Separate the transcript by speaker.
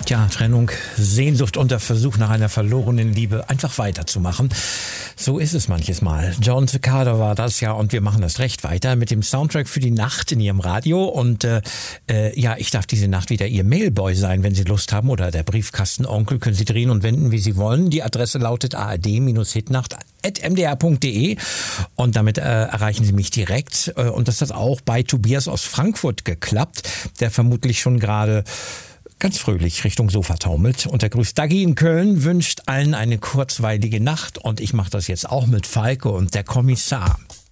Speaker 1: Tja, Trennung, Sehnsucht und der Versuch nach einer verlorenen Liebe, einfach weiterzumachen. So ist es manches Mal. John Cicada war das ja und wir machen das recht weiter mit dem Soundtrack für die Nacht in Ihrem Radio. Und ich darf diese Nacht wieder Ihr Mailboy sein, wenn Sie Lust haben. Oder der Briefkastenonkel, können Sie drehen und wenden, wie Sie wollen. Die Adresse lautet ard-hitnacht@mdr.de und damit erreichen Sie mich direkt. Und das hat auch bei Tobias aus Frankfurt geklappt, der vermutlich schon gerade ganz fröhlich Richtung Sofa taumelt. Und der grüßt Dagi in Köln, wünscht allen eine kurzweilige Nacht. Und ich mache das jetzt auch mit Falke und der Kommissar.